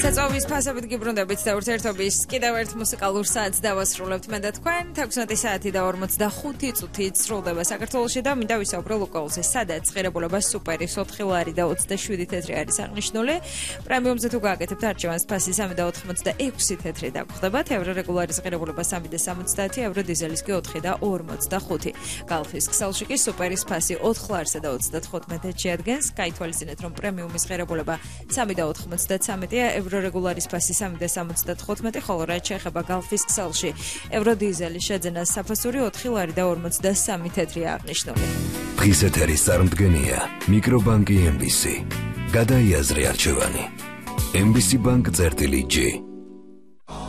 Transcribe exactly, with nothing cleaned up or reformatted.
საწვავის ფასობით გიბრუნდებით და ურთიერთობის კიდევ ერთ მუსიკალურ საათს დავასრულებთ მე და თქვენ. თექვსმეტი საათი და ორმოცდახუთი წუთით სრულდება საქართველოში და მინდა ვისაუბრო ლოკალზე, სადაც ღირებულება სუპერის ოთხი ლარი და ოცდაშვიდი თეთრი არის აღნიშნული. პრემიუმზე თუ გააკეთებთ არჩევანს, ფასი სამი და ოთხმოცდაექვსი თეთრი დაგხვდებათ. ევრო რეგულარის ღირებულება სამი და სამოცდაათი, ევრო დიზელის კი ოთხი და ორმოცდახუთი. გალფის ქსელში კი სუპერის ფასი ოთხ ლარსა და ოცდათხუთმეტში ადგენს. გაითვალისწინეთ, რომ პრემიუმის ღირებულება სამი და ოთხმოცდაცამეტია, ევრო რეგულარის ფასი სამი და სამოცდათხუთმეტი, ხოლო რაც შეეხება გალფის ქსელში, ევრო დიზელის შეძენას საფასური ოთხი ლარი და ორმოცდასამი თეთრია აღნიშნული. დღის ეთერის წარმდგენია მიკრობანკი ემ ბი სი. გადაიაზრე არჩევანი. ემ ბი სი ბანკ წერტილი ჯი.